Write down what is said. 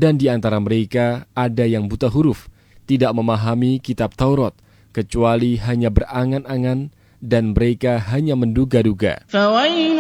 Dan di antara mereka ada yang buta huruf, tidak memahami kitab Taurat, kecuali hanya berangan-angan, dan mereka hanya menduga-duga.